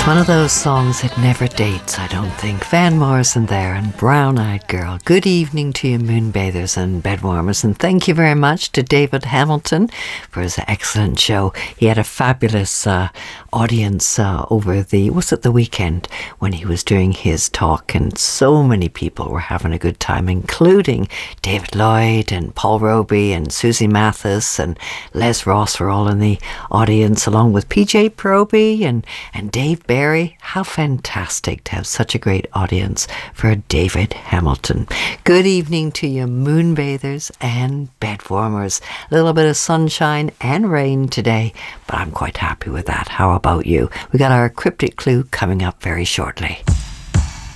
It's one of those songs that never dates, I don't think. Van Morrison there and Brown Eyed Girl. Good evening to you moonbathers and bedwarmers, and thank you very much to David Hamilton for his excellent show. He had a fabulous audience over the weekend when he was doing his talk, and so many people were having a good time, including David Lloyd and Paul Roby and Susie Mathis and Les Ross were all in the audience, along with PJ Proby and Dave Barry. How fantastic to have such a great audience for David Hamilton. Good evening to you moonbathers and bedwarmers. A little bit of sunshine and rain today, but I'm quite happy with that. How about you? We got our cryptic clue coming up very shortly.